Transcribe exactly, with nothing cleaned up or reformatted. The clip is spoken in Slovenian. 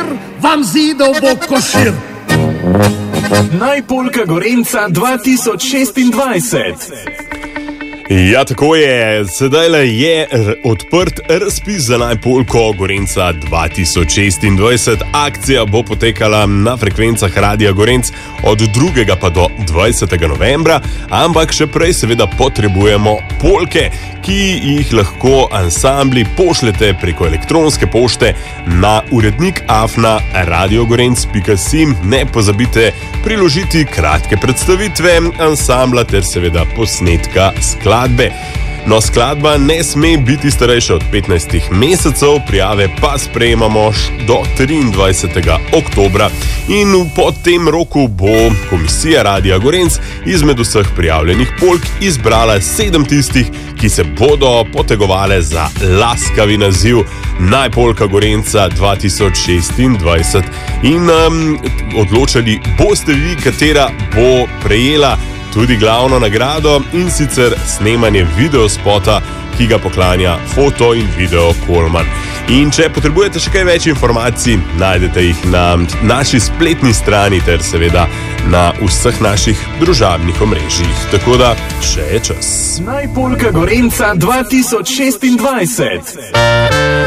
košir, vam zidov bo košir. Najpolka Gorenca dva tisoč šestindvajset. Ja, tako je. Sedaj je odprt razpis za Najpolko Gorenca dva tisoč šestindvajset. Akcija bo potekala na frekvencah Radia Gorenc od drugega pa do dvajsetega novembra, ampak še prej seveda potrebujemo polke, ki jih lahko ansambli pošljete preko elektronske pošte na urednik afna radiogorenc pika si. Ne pozabite priložiti kratke predstavitve ansambla ter seveda posnetka skladbe. No, skladba ne sme biti starejša od petnajst mesecev, prijave pa sprejemamo do triindvajsetega oktobra. In po tem roku bo komisija Radia Gorenc izmed vseh prijavljenih polk izbrala sedem tistih, ki se bodo potegovale za laskavi naziv Najpolka Gorenca dva tisoč šestindvajset. In um, odločali boste vi, katera bo prejela tudi glavno nagrado, in sicer snemanje videospota, ki ga poklanja Foto in Video Kolman. In če potrebujete še kaj več informacij, najdete jih na naši spletni strani ter seveda na vseh naših družabnih omrežjih. Tako da še je čas. Najpolka Gorenca dva tisoč šestindvajset.